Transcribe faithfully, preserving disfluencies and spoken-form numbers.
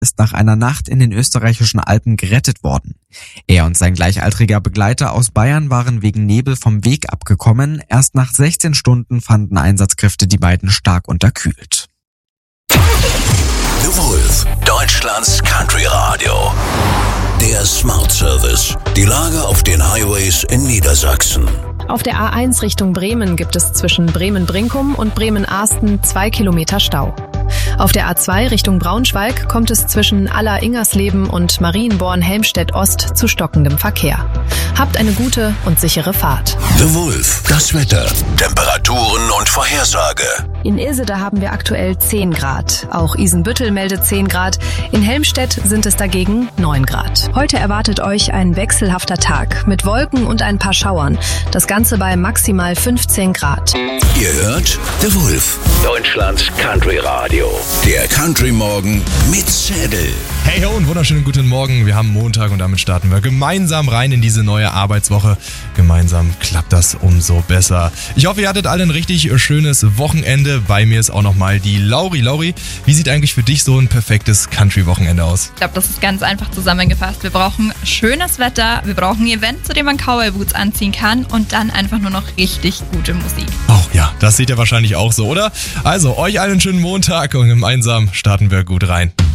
ist nach einer Nacht in den österreichischen Alpen gerettet worden. Er und sein gleichaltriger Begleiter aus Bayern waren wegen Nebel vom Weg abgekommen. Erst nach sechzehn Stunden fanden Einsatzkräfte die beiden stark unterkühlt. The Wolf, Deutschlands Country Radio. Der Smart Service. Die Lage auf den Highways in Niedersachsen. Auf der A eins Richtung Bremen gibt es zwischen Bremen-Brinkum und Bremen-Arsten zwei Kilometer Stau. Auf der A zwei Richtung Braunschweig kommt es zwischen Aller-Ingersleben und Marienborn-Helmstedt-Ost zu stockendem Verkehr. Habt eine gute und sichere Fahrt. The Wolf, das Wetter, Temperaturen und Vorhersage. In Ilsede haben wir aktuell zehn Grad. Auch Isenbüttel meldet zehn Grad. In Helmstedt sind es dagegen neun Grad. Heute erwartet euch ein wechselhafter Tag mit Wolken und ein paar Schauern. Das Ganze bei maximal fünfzehn Grad. Ihr hört The Wolf, Deutschlands Country Radio. Der Country Morgen mit Zädel. Hey ho und wunderschönen guten Morgen. Wir haben Montag und damit starten wir gemeinsam rein in diese neue Arbeitswoche. Gemeinsam klappt das umso besser. Ich hoffe, ihr hattet alle ein richtig schönes Wochenende. Bei mir ist auch nochmal die Lauri. Lauri, wie sieht eigentlich für dich so ein perfektes Country-Wochenende aus? Ich glaube, das ist ganz einfach zusammengefasst. Wir brauchen schönes Wetter, wir brauchen ein Event, zu dem man Cowboy-Boots anziehen kann und dann einfach nur noch richtig gute Musik. Oh ja, das seht ihr wahrscheinlich auch so, oder? Also, euch allen schönen Montag und gemeinsam starten wir gut rein.